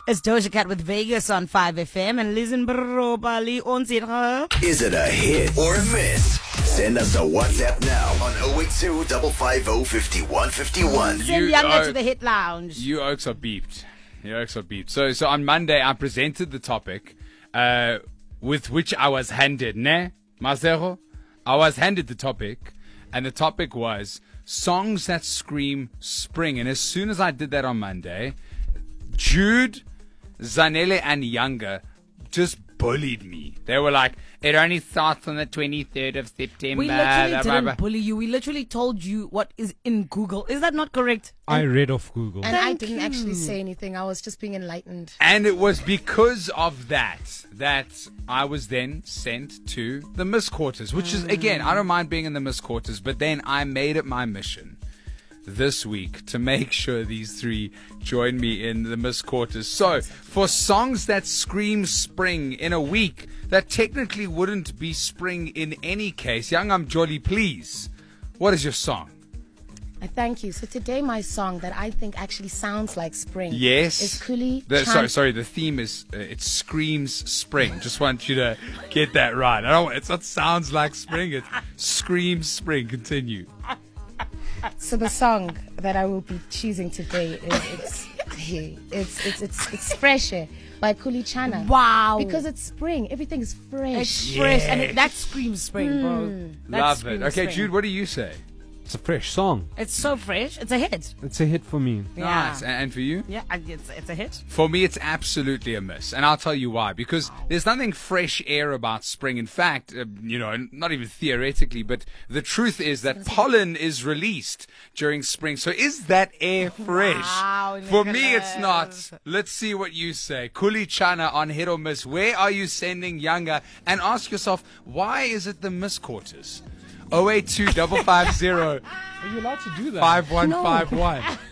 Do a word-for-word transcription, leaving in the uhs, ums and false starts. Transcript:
It's Doja Cat with Vegas on five F M and listen properly. Ons hier. Is it a hit or a miss? Send us a WhatsApp now on oh eight two, five five oh, five one five one. Send Younger to the Hit Lounge. You oaks are beeped. You oaks are beeped. So, so on Monday, I presented the topic uh, with which I was handed, ne? Marcelo? I was handed the topic, and the topic was songs that scream spring. And as soon as I did that on Monday, Jude, Zanele, and Younger just bullied me. They were like, it only starts on the twenty-third of September. We literally didn't bully you. We literally told you what is in Google. Is that not correct? I read off Google. And Thank I didn't you. actually say anything. I was just being enlightened. And it was because of that that I was then sent to the Miss Quarters, which is, again, I don't mind being in the Miss Quarters, but then I made it my mission this week to make sure these three join me in the Miss Quarters. So, for songs that scream spring in a week that technically wouldn't be spring in any case, Young I'm Jolly, please, what is your song? I thank you. So today my song that I think actually sounds like spring Yes. is Kuli The, Chan- sorry, sorry. The theme is uh, it screams spring. Just want you to get that right. I don't. It's not sounds like spring. It screams spring. Continue. So the song that I will be choosing today is it's it's it's it's, it's Fresher by Kuli Chana. Wow. Because it's spring. Everything is fresh. It's fresh. And it, that screams spring, bro. That Love it. screams Okay, spring. Jude. What do you say? It's a fresh song. It's so fresh. It's a hit. It's a hit for me. Yeah. Nice. And, and for you? Yeah, I- it's, it's a hit. For me, it's absolutely a miss, and I'll tell you why. Because there's nothing fresh air about spring. In fact, uh, you know, not even theoretically, but the truth is that pollen is released during spring. So is that air fresh? Wow, For me, it's Nicholas. not. Let's see what you say. Kuli Chana on Hit or Miss. Where are you sending Younger? And ask yourself, why is it the Miss Quarters? oh eight two, five five zero, Are you allowed to do that? five one five one.